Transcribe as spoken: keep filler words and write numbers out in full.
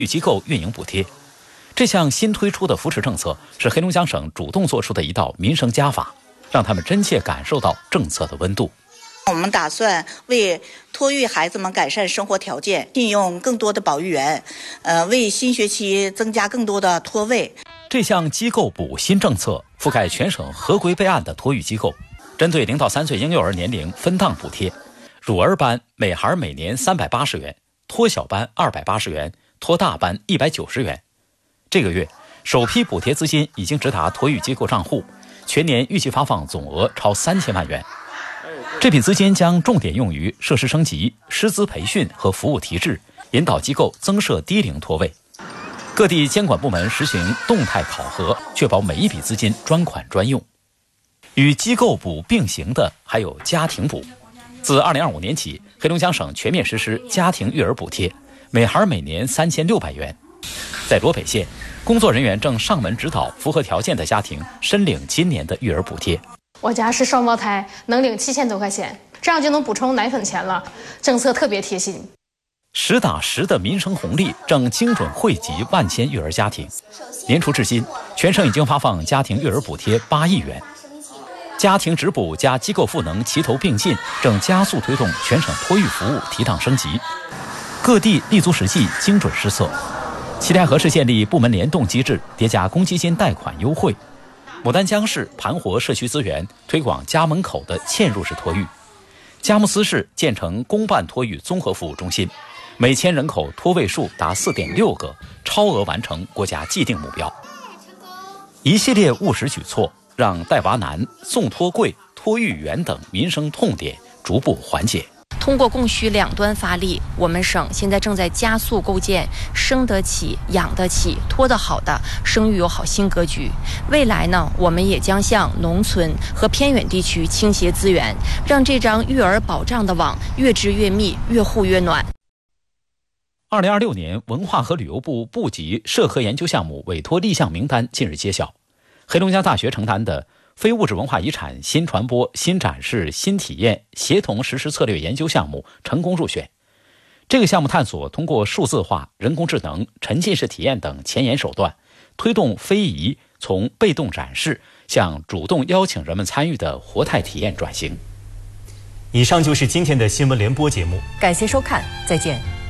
育机构运营补贴。这项新推出的扶持政策是黑龙江省主动做出的一道民生加法，让他们真切感受到政策的温度。 我们打算为托育孩子们改善生活条件，聘用更多的保育员，呃，为新学期增加更多的托位。 这项机构补新政策覆盖全省合规备案的托育机构，针对零到三岁婴幼儿年龄分档补贴，乳儿班每孩每年三百八十元，托小班二百八十元，托大班一百九十元。这个月首批补贴资金已经直达托育机构账户，全年预计发放总额超三千万元。这笔资金将重点用于设施升级、师资培训和服务提质，引导机构增设低龄托位。各地监管部门实行动态考核，确保每一笔资金专款专用。与机构补并行的还有家庭补。自二零二五年起，黑龙江省全面实施家庭育儿补贴，每孩每年三千六百元。在罗北县，工作人员正上门指导符合条件的家庭申领今年的育儿补贴。 我家是双胞胎，能领七千多块钱，这样就能补充奶粉钱了，政策特别贴心。 实打实的民生红利正精准惠及万千育儿家庭。年初至今，全省已经发放家庭育儿补贴八亿元。家庭直补加机构赋能齐头并进，正加速推动全省托育服务提档升级。各地立足实际，精准施策。七台河市建立部门联动机制，叠加公积金贷款优惠。牡丹江市盘活社区资源，推广家门口的嵌入式托育。佳木斯市建成公办托育综合服务中心，每千人口托位数达 四点六 个，超额完成国家既定目标。一系列务实举措，让带娃难、送托贵、托育员等民生痛点逐步缓解。 通过供需两端发力，我们省现在正在加速构建生得起、养得起、托得好的生育友好新格局。未来呢，我们也将向农村和偏远地区倾斜资源，让这张育儿保障的网越织越密，越护越暖。 二零二六年文化和旅游部部级社科研究项目委托立项名单近日揭晓，黑龙江大学承担的非物质文化遗产新传播、新展示、新体验协同实施策略研究项目成功入选。这个项目探索通过数字化、人工智能、沉浸式体验等前沿手段，推动非遗从被动展示向主动邀请人们参与的活态体验转型。 以上就是今天的新闻联播节目， 感谢收看，再见。